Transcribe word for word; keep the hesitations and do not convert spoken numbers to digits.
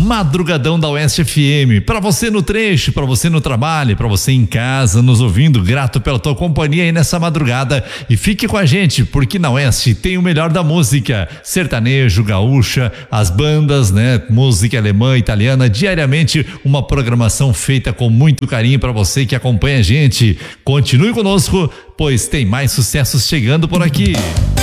Madrugadão da Oeste F M. Para você no trecho, para você no trabalho, para você em casa, nos ouvindo, grato pela tua companhia aí nessa madrugada. E fique com a gente, porque na Oeste tem o melhor da música, sertanejo, gaúcha, as bandas, né? Música alemã, italiana, diariamente uma programação feita com muito carinho para você que acompanha a gente. Continue conosco, pois tem mais sucessos chegando por aqui.